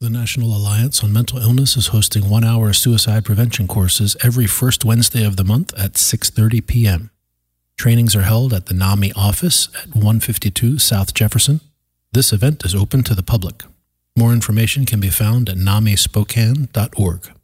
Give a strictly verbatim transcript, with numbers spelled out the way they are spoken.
The National Alliance on Mental Illness is hosting one-hour suicide prevention courses every first Wednesday of the month at six thirty p.m. Trainings are held at the NAMI office at one fifty-two South Jefferson. This event is open to the public. More information can be found at nami spokane dot org.